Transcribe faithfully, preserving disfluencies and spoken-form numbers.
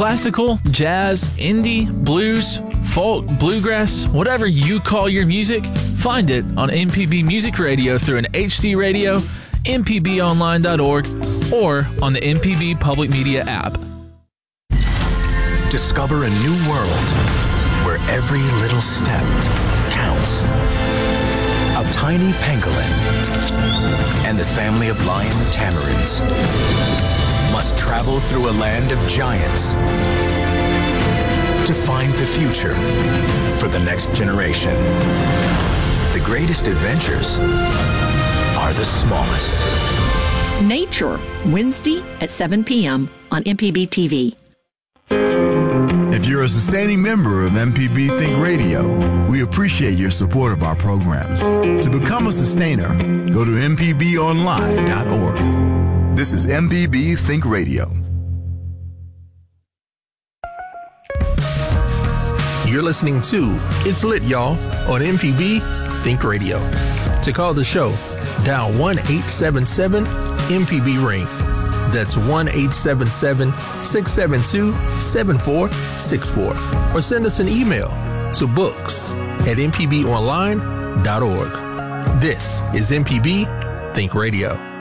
Classical, jazz, indie, blues, folk, bluegrass, whatever you call your music, find it on M P B Music Radio through an H D radio, m p b online dot org, or on the M P B Public Media app. Discover a new world where every little step counts. A tiny pangolin and the family of lion tamarins must travel through a land of giants to find the future for the next generation. The greatest adventures are the smallest. Nature, Wednesday at seven p.m. on M P B T V. If you're a sustaining member of M P B Think Radio, we appreciate your support of our programs. To become a sustainer, go to m p b online dot org. This is M P B Think Radio. You're listening to It's Lit, Y'all, on M P B Think Radio. To call the show, dial one eight seven seven M P B ring. That's one eight seven seven, six seven two, seven four six four. Or send us an email to books at m p b online dot org. This is M P B Think Radio.